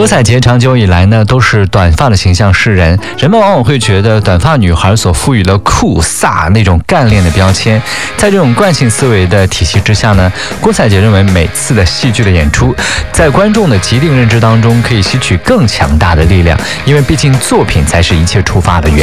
郭采洁长久以来呢都是短发的形象示人，人们往往会觉得短发女孩所赋予了酷飒那种干练的标签。在这种惯性思维的体系之下呢，郭采洁认为每次的戏剧的演出，在观众的既定认知当中可以吸取更强大的力量，因为毕竟作品才是一切出发的原